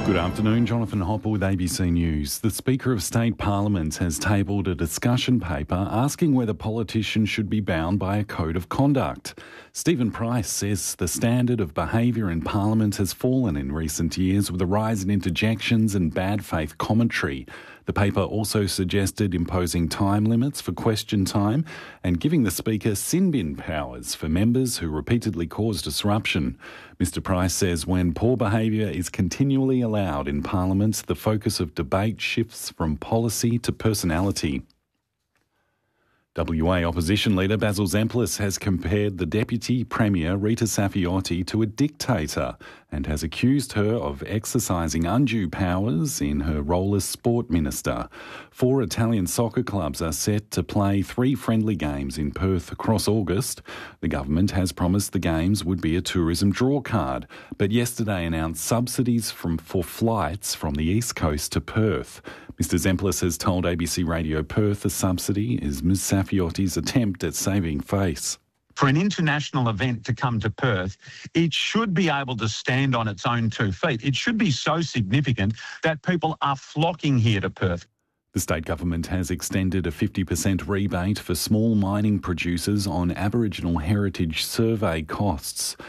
Good afternoon, Jonathan Hopper with ABC News. The Speaker of State Parliament has tabled a discussion paper asking whether politicians should be bound by a code of conduct. Stephen Price says the standard of behaviour in Parliament has fallen in recent years with a rise in interjections and bad faith commentary. The paper also suggested imposing time limits for question time and giving the Speaker sin bin powers for members who repeatedly cause disruption. Mr Price says when poor behaviour is continually allowed in Parliament, the focus of debate shifts from policy to personality. WA Opposition Leader Basil Zempilas has compared the Deputy Premier Rita Saffioti to a dictator and has accused her of exercising undue powers in her role as Sport Minister. 4 Italian soccer clubs are set to play 3 friendly games in Perth across August. The government has promised the games would be a tourism draw card, but yesterday announced subsidies for flights from the East Coast to Perth. Mr Zempilas has told ABC Radio Perth the subsidy is Ms Saffioti's attempt at saving face. For an international event to come to Perth, it should be able to stand on its own 2 feet. It should be so significant that people are flocking here to Perth. The state government has extended a 50% rebate for small mining producers on Aboriginal heritage survey costs.